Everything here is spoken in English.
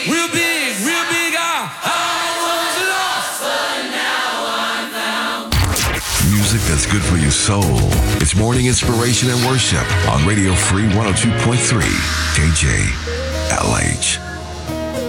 real big, real big. I was lost, but now I'm found. Music that's good for your soul. It's morning inspiration and worship on Radio Free 102.3 KJLH.